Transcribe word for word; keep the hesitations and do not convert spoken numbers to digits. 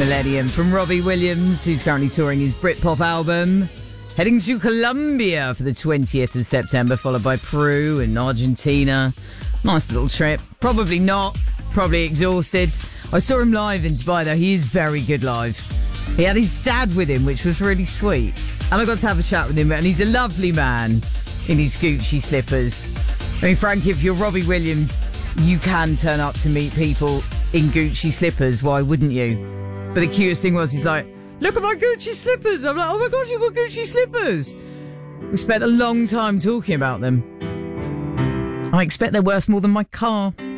Millennium from Robbie Williams, who's currently touring his Britpop album. Heading to Colombia for the twentieth of September, followed by Peru and Argentina. Nice little trip. Probably not. Probably exhausted. I saw him live in Dubai, though. He is very good live. He had his dad with him, which was really sweet. And I got to have a chat with him, and he's a lovely man in his Gucci slippers. I mean, Frank, if you're Robbie Williams, you can turn up to meet people in Gucci slippers. Why wouldn't you? But the cutest thing was, he's like, look at my Gucci slippers. I'm like, oh my God, you've got Gucci slippers. We spent a long time talking about them. I expect they're worth more than my car.